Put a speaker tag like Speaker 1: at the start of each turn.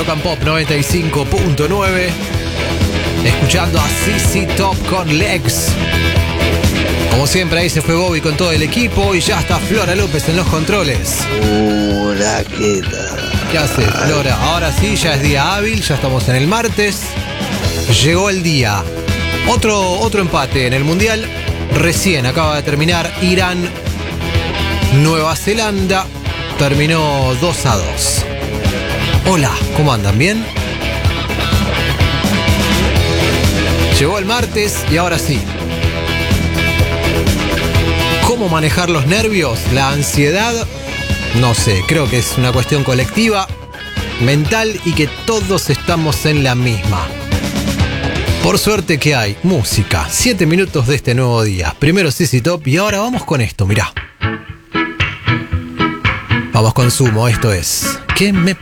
Speaker 1: Rock and Pop 95.9. Escuchando a CC Top con Legs. Como siempre, ahí se fue Bobby con todo el equipo y ya está Flora López en los controles.
Speaker 2: Hola, ¿qué tal?
Speaker 1: ¿Qué hace, Flora? Ahora sí, ya es día hábil, ya estamos en el martes. Llegó el día. Otro empate en el Mundial. Recién acaba de terminar Irán. Nueva Zelanda terminó 2-2. Hola, ¿cómo andan? ¿Bien? Llegó el martes y ahora sí. ¿Cómo manejar los nervios? La ansiedad, no sé, creo que es una cuestión colectiva, mental y que todos estamos en la misma. Por suerte que hay música, 7 minutos de este nuevo día. Primero CC Top y ahora vamos con esto, mirá. Vamos con Sumo, esto es ¿Qué me